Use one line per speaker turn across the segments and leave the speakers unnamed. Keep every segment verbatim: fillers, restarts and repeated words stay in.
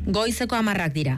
Goizeko hamarrak dira.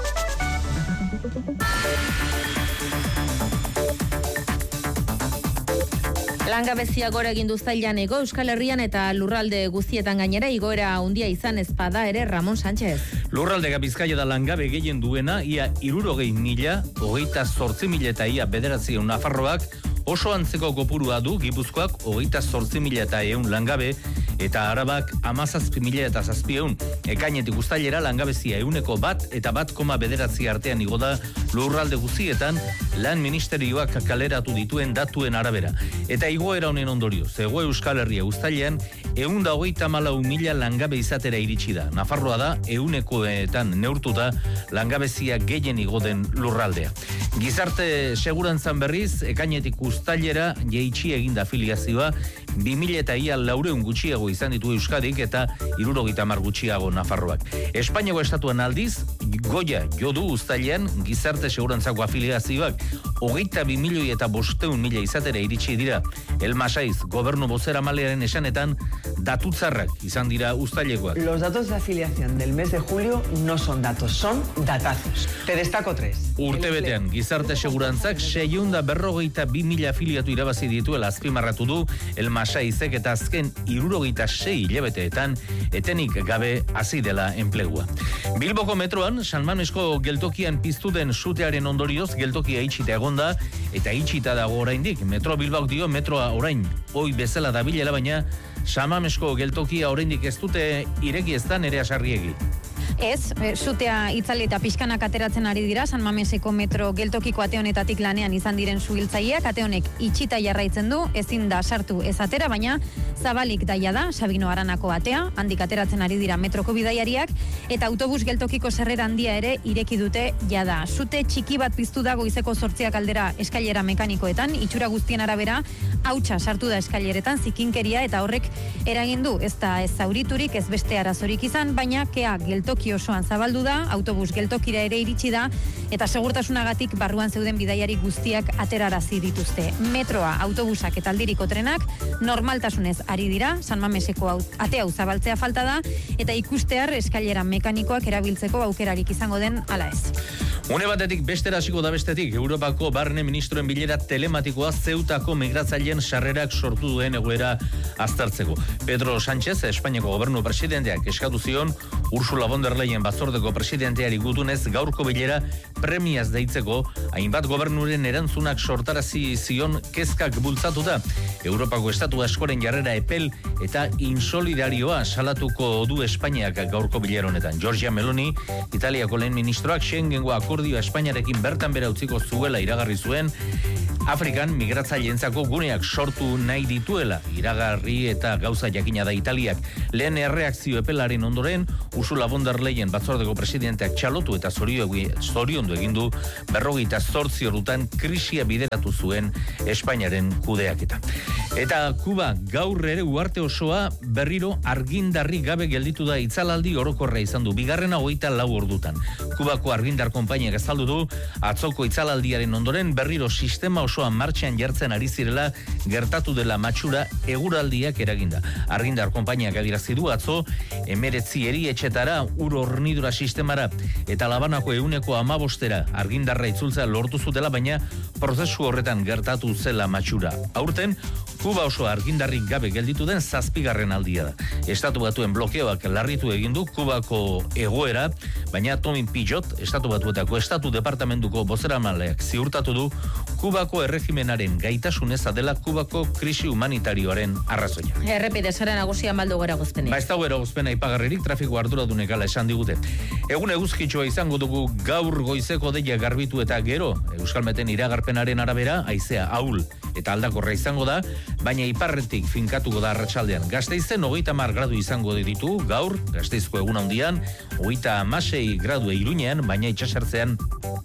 Langabezia gora egin du zailan ego Euskal Herrian eta lurralde guztietan gainera igoera handia izan ezpada ere Ramon Sánchez.
Lurraldega Bizkaia da langabe gehien duena, ia hirurogei mila, hogeita zortzi mila eta ia bederatziehun Nafarroak, oso antzeko kopurua du Gipuzkoak hogeita zortzi mila eta ehun langabe, eta Arabak hamazazpi mila eta zazpieun. Ekainetik uztailera langabezia ehuneko bat eta bat koma bederatzi artean igo da lurralde guztietan lan ministerioak kaleratu dituen datuen arabera. Eta igoera honen ondorioz, Hego Euskal Herria uztailean ehun da hogeita hamalau mila langabe izatera iritsi da. Nafarroa da ehunekoetan neurtu da langabezia gehien igo den lurraldea. Gizarte segurantzan berriz, ekainetik uztailera jeitsi eginda afiliazioa, bi mila eta ia laureun gutxiago izan ditu Euskadik eta hirurogeita hamar gutxiago Nafarroak. Espainiako estatuan aldiz, goia jodu uztailean gizarte segurantzako afiliazioak hogeita bi milioi eta bosteun mila izatera iritsi dira. Elmasaiz, gobernu bozeramalearen esanetan, datutzarrak izan dira uztailekoak.
Los datos de afiliación del mes de julio no son datos, son datazos. Te destaco tres.
Urtebetean, gizarte segurantzak seiehun da berrogeita bi mila afiliatu irabazi dituela azpimarratu du Elmasaizek eta azken hirurogeita sei hilabeteetan etenik gabe hasi dela enplegua. Bilboko metroan, San Mamesko geltokian piztu den sutearen ondorioz geltokia itxita egonda eta itxita dago oraindik. Metro Bilbaok dio metroa orain ohi bezala dabilela, baina San Mamesko geltokia oraindik ez dute ireki eztan ere asarriegi.
Ez, sutea itzali eta pixkanak ateratzen ari dira, San Mameseko metro geltokiko ate honetatik lanean izan diren suhiltzaileak, ate honek itxita jarraitzen du, ezin da sartu ez atera, baina zabalik daia da, Sabino Aranako atea, handik ateratzen ari dira metroko bidaiariak, eta autobus geltokiko zerrera handia ere ireki dute jada. Sute txiki bat piztu da goizeko zortziak aldera eskailera mekanikoetan, itxura guztien arabera, hautsa sartu da eskaileretan zikinkeria eta horrek eragin du, ez da ez zauriturik, ez beste arazorik izan, baina kea geltoki osoan zabaldu da, autobus geltokira ere iritsi da, eta segurtasunagatik barruan zeuden bidaiari guztiak aterarazi dituzte. Metroa, autobusak eta aldiriko trenak normaltasunez ari dira, San Mameseko ate hau zabaltzea falta da, eta ikustear eskailera mekanikoak erabiltzeko aukerarik izango den ala ez.
Une batetik bestera hasiko da bestetik, Europako barne ministroen bilera telematikoa Zeutako migratzaileen sarrerak sortu duen egoera aztertzeko. Pedro Sánchez, Espainiako gobernu presidenteak eskatu zion Ursula von der Leyen batzordeko presidenteari gutunez gaurko bilera premiaz deitzeko, hainbat gobernuren erantzunak sortarazi zion kezkak bultzatu da. Europako estatu askoren jarrera epel eta insolidarioa salatuko du Espainiak gaurko bilera honetan. Giorgia Meloni, Italiako lehen ministroak Schengengo akordioa Espainiarekin bertan bera utziko zuela iragarri zuen, Afrikan migratzaileentzako guneak sortu nahi dituela iragarri eta gauza jakina da Italiak. Lehen erreakzio epelaren ondoren, Ursula von der Leyen batzordeko presidenteak txalotu eta zoriondu egin du berrogeita zortzi ordutan krisia bideratu zuen Espainiaren kudeaketa. Eta Kuba gaur ere uarte osoa berriro argindarri gabe gelditu da itzalaldi orokorra izan du, bigarrena hogeita lau ordutan. Kubako argindar konpainiak azaldu du, atzoko itzalaldiaren ondoren berriro sistema osoan martxan jartzen ari zirela gertatu dela matxura eguraldiak eraginda. Argindar konpainiak adirazi du atzo, emeretzi eri etxetara, ur hornidura sistemara eta Labanako ehuneko hamabostera argindarra itzultzea lortu zutela, baina prozesu horretan gertatu zela matxura. Aurten, Kuba oso argindarrik gabe gelditu den zazpigarren aldia da. Estatu Batuen blokeoak larritu egin du Kubako egoera, baina Tomin Pijot, Estatu Batuetako Estatu Departamentuko bozeramaleak ziurtatu du Kubako erregimenaren gaitasuneza dela Kubako krisi humanitarioaren arrazoia.
Errepide sare nagusian baldu gara gozpenik.
Ba ez dago eragozpena ipagarririk, trafiko arduradunek ala esan digute. Egun eguzkitsua izango dugu gaur goizeko deia garbitu eta gero, Euskalmeten iragarpenaren arabera, haizea ahul eta aldakorra izango da, baina iparretik finkatuko da arratsaldean. Gasteizen hogeita hamar gradu izango ditu gaur, Gasteizko egun handian, hogeita hamasei gradu Iruñean, baina itsasertzean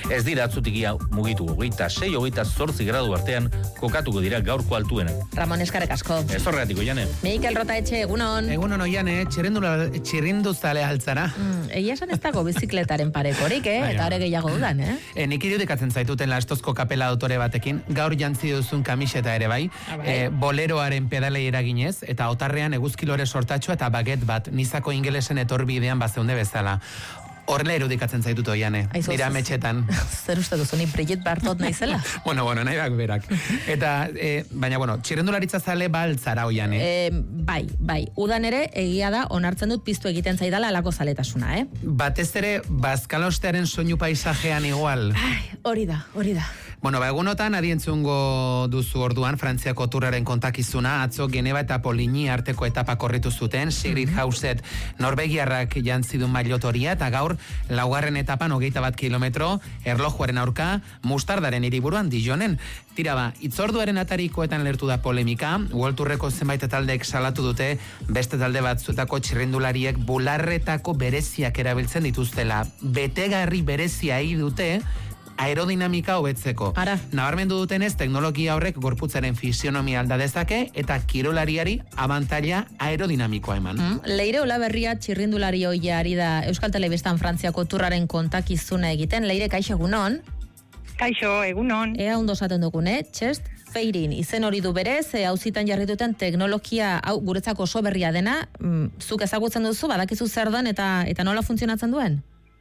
Ez dira atzutik mugitu, hogeita sei, hogeita zortzi gradu artean kokatuko dira gaurko altuenak.
Ramon, eskarek asko.
Ez horregatiko, Jane.
Mikel Rotaetxe, egunon.
Egunon, Oiane, txirrinduzale altzara.
Mm, egia esan ez dago bizikletaren parekorik, eh? Eta hori gehiago dudan, eh?
E, nik irudikatzen zaituten Lastozko kapela autore batekin, gaur jantzi duzun kamiseta ere bai, e, boleroaren pedalei eraginez, eta otarrean eguzkilore sortatxua eta baget bat, nizako ingelesen etorbidean bazeunde bezala. Horrela irudikatzen zaitut, Oiane, nire ametxetan.
Zer uste duzu, ni Brigitte Bardot naizela?
bueno, bueno, nahi bak berak. Eta, e, baina, bueno, txirrendularitza zale baltzara, Oiane.
E, bai, bai, udan ere, egia da, onartzen dut piztu egiten zaidala alako zaletasuna, eh?
Batez ere, bazkalostearen soinu paisajean igual.
Ai, hori da, hori da.
Bueno, ba, egunotan adientzungo duzu orduan Frantziako turraren kontakizuna, atzo Geneva eta Poligny arteko etapa korritu zuten, Sigrid Hauset norvegiarrak jantzidun mailotoria, eta gaur laugarren etapan hogeita bat kilometro, erlojuaren aurka, mustardaren hiriburuan Dijonen. Tira ba, itzorduaren atarikoetan lertu da polemika, World Tourreko zenbait taldeek salatu dute, beste talde batzuetako txirrindulariek bularretako bereziak erabiltzen dituztela. Betegarri berezia hi dute, aerodinamika hobetzeko.
Ara.
Nabarmendu dutenez, teknologia horrek gorputzaren fisionomia alda dezake eta kirolariari abantaila aerodinamikoa eman.
Mm, Leire Olaberria txirrindulari hoia ari da Euskal Telebistan Frantziako turraren kontakizuna egiten. Leire, kaixo egunon?
Kaixo, egunon.
Ea ondo esaten dugune, chest fading, izen hori du berez, e, hauzitan jarri duten teknologia, hau guretzako oso berria dena, mm, zuk ezagutzen duzu, badakizu zer den eta, eta nola funtzionatzen duen?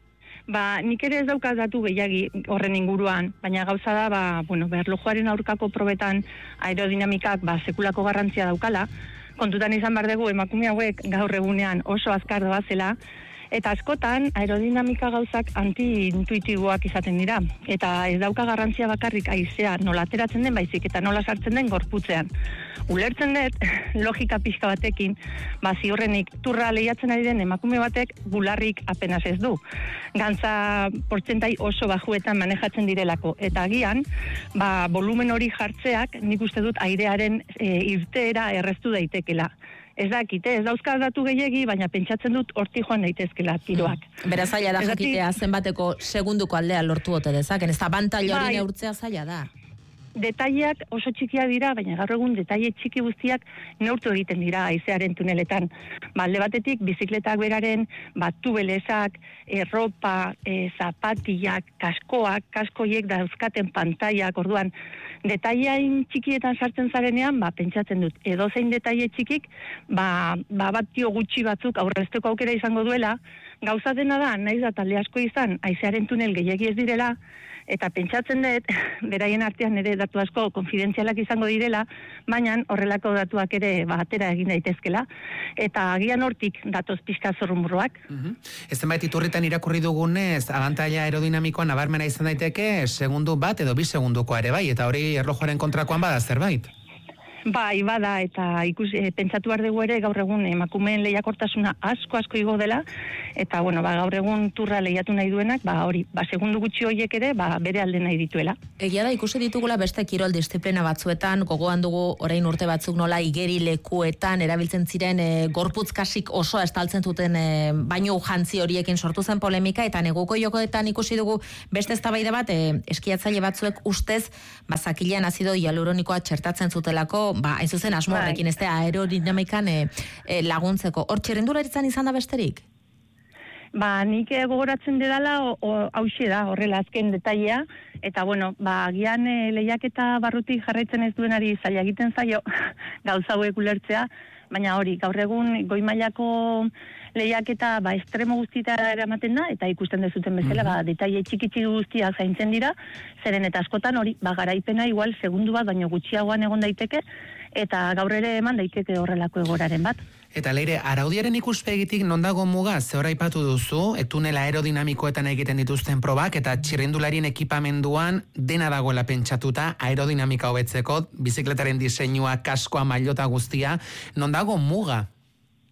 Ba, nik ere ez daukaz datu gehiagi horren inguruan, baina gauza da, ba, bueno, erlojuaren aurkako probetan aerodinamikak ba, sekulako garrantzia daukala, kontutan izan behar dugu emakume hauek gaur egunean oso azkar doazela, eta askotan aerodinamika gauzak anti-intuitiboak izaten dira, eta ez dauka garrantzia bakarrik haizea nola ateratzen den baizik eta nola sartzen den gorputzean. Ulertzen dut, logika pixka batekin, ba, ziurrenik turra lehiatzen ari den emakume batek bularrik apenas ez du. Gantza portzentai oso bajuetan manejatzen direlako. Eta agian, ba, volumen hori jartzeak nik uste dut airearen e, irteera erreztu daitekela. Ez dakite, ez dauzka datu gehiegi, baina pentsatzen dut horti joan daitezkela tiroak.
Mm. Beraz zaila da jakitea zenbateko segunduko aldea lortu ote dezaken, ez da bantaila hori neurtzea zaila da.
Detaileak oso txikia dira, baina gaur egun detaile txiki guztiak neurtu egiten dira haizearen tuneletan. Ba, alde batetik, bizikletak beraren, ba, tubelezak, erropa, e, zapatillak, kaskoak, kaskoiek dauzkaten pantaiak, orduan, detaileain txikietan sartzen zarenean, ba, pentsatzen dut, edozein detaile txikik, ba, ba batio gutxi batzuk aurrezteko aukera izango duela, gauza dena da, naiz da talde asko izan, haizearen tunel gehiegi ez direla, eta pentsatzen dut, beraien artean ere datu asko konfidentzialak izango direla, baina horrelako datuak ere ba, atera egin daitezkela, eta agian hortik datoz pixka zorrumurroak.
Uh-huh. Ez zenbait iturritan irakurri dugunez, abantaila aerodinamikoa nabarmena izan daiteke, segundu bat edo bi segunduko ere bai, eta hori erlojuaren kontrakoan bada zerbait?
Bai, bada, eta ikus, e, pentsatu behar dugu ere gaur egun emakumeen lehiakortasuna asko asko igo dela, eta bueno, ba, gaur egun turra lehiatu nahi duenak, ba, hori, ba, segundu gutxi horiek ere, ba, bere alde nahi dituela.
Egia da, ikusi ditugula beste kirol disiplina batzuetan, gogoan dugu orain urte batzuk nola igeri lekuetan erabiltzen ziren e, gorputz kasik osoa estaltzen zuten e, baino jantzi horiekin sortu zen polemika, eta neguko jokoetan ikusi dugu beste eztabaida bat, e, eskiatzaile batzuek ustez, bazakilean azido hialuronikoa txertatzen zutelako, ba, ez zuzen asmo horrekin, ez da aerodinamikan e, e, laguntzeko. Hor txirrindularitzan izan da besterik?
Ba, nik gogoratzen dedala hauxe da, horrela azken detailea, eta bueno, ba, agian e, lehiaketa barrutik jarraitzen ez duenari zaila egiten zaio, gauza hauek ulertzea, baina hori, gaur egun goi mailako lehiaketa ba, estremo guztietara eramaten da, eta ikusten dezuten bezala, ba, detaile txikitsi guztiak zaintzen dira, zeren eta askotan hori, ba, garaipena igual segundu bat, baino gutxiagoan egon daiteke, eta gaur ere eman daiteke horrelako egoraren bat.
Eta Leire, araudiaren ikuspegitik non dago muga, ze hor aipatu duzu, etunela aerodinamikoetan egiten dituzten probak, eta txirrindularien ekipamenduan dena dagoela pentsatuta, aerodinamika hobetzeko, bizikletaren diseinua, kaskoa, mailota guztia, non dago muga?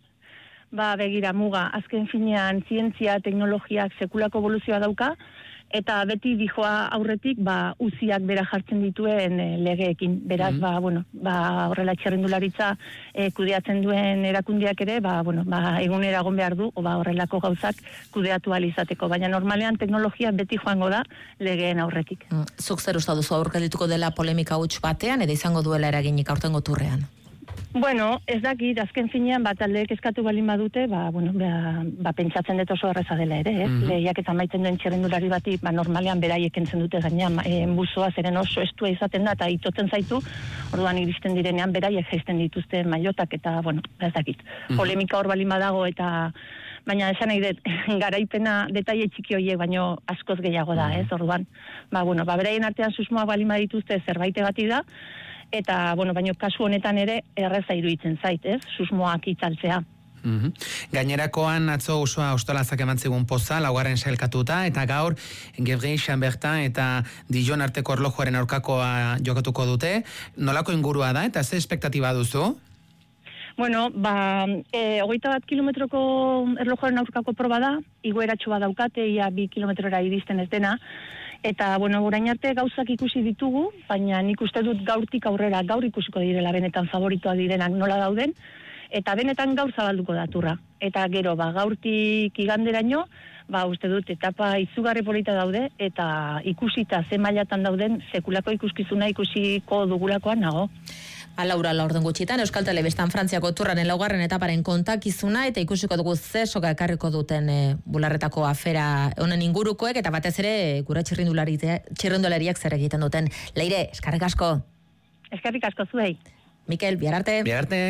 Ba, begira, muga, azken finean zientzia, teknologiak sekulako evoluzioa dauka, eta beti dijoa aurretik ba uziak bera jartzen dituen e, legeekin. Beraz, mm-hmm. ba, bueno, ba, horrela txirrindularitza e, kudeatzen duen erakundiak ere, ba, bueno, ba, egunera egon behar du, o ba, horrelako gauzak kudeatu alizateko. Baina normalean teknologia beti joango da legeen aurretik.
Mm. Zuk zer usta duzu aurkadituko dela polemika huts batean, edo izango duela eraginik aurtengo turrean?
Bueno, ez dakit, azken finean, bat aldeek eskatu balin badute, ba, bueno, ba, ba pentsatzen dut oso erreza dela ere, eh? Mm-hmm. Lehiak eta maiten duen txirrendulari bati, ba, normalean beraiek entzen dute gainean, e, buzoa zeren oso estua izaten da, eta itotzen zaitu, orduan iristen direnean beraiek jaisten dituzte maiotak, eta, bueno, ez dakit, mm-hmm. polemika hor balin badago, eta baina esan nahi dut, garaipena detaile txiki horiek, baino askoz gehiago da, ez, orduan, ba, bueno, ba, beraien artean susmoak balin badituzte zerbait egati da, eta, bueno, baino kasu honetan ere erreza iruditzen zait, ez, susmoak itzaltzea.
Mm-hmm. Gainerakoan atzo osoa ostolazak eman zigun poza, laugarren sailkatuta, eta gaur Gevrey Chambertin eta Dijon arteko erlojuaren aurkakoa jokatuko dute. Nolako ingurua da, eta ze espektatiba duzu?
Bueno, ba, e, hogeita bat kilometroko erlojuaren aurkako proba da, igoeratxo bat daukate, ia bi kilometrora iristen ez dena, eta, bueno, orain arte gauzak ikusi ditugu, baina nik uste dut gaurtik aurrera, gaur ikusiko direla benetan favoritoa direnak nola dauden, eta benetan gaur zabalduko da turra. Eta gero, ba, gaurtik iganderaino, ba, uste dut, etapa izugarri polita daude, eta ikusita ze mailatan dauden, sekulako ikuskizuna ikusiko dugulakoan nago.
A Laura laurden gutxitan, Euskal Telebistan Frantziako turraren laugarren etaparen kontakizuna, eta ikusiko dugu ze soka ekarriko duten e, bularretako afera honen ingurukoek, eta batez ere gure txirrindulariak zer egiten duten. Leire, eskarrik asko.
Eskarrik asko zuei.
Mikel, bihar arte.
Bihar arte.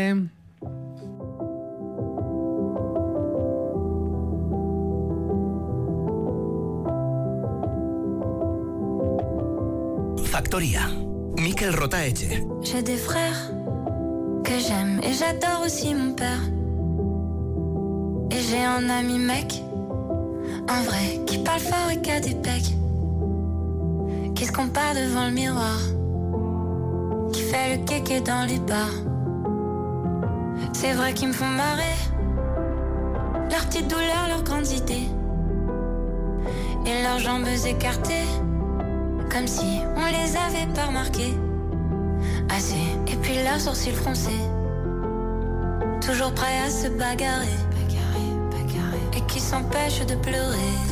Factoria. Mikel Rotaetxe.
J'ai des frères que j'aime et j'adore aussi mon père. Et j'ai un ami mec, un vrai, qui parle fort et qui a des pecs, qui se compare devant le miroir, qui fait le kéké dans les bars. C'est vrai qu'ils me font marrer, leurs petites douleurs, leurs grandes idées, et leurs jambes écartées, comme si on les avait pas remarqués assez. Et puis leurs sourcils froncés, toujours prêts à se bagarrer, bagarrer, bagarrer, et qui s'empêchent de pleurer.